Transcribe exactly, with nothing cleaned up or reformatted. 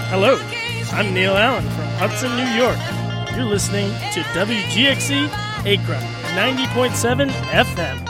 Hello, I'm Neil Allen from Hudson, New York. You're listening to W G X C Acra ninety point seven F M.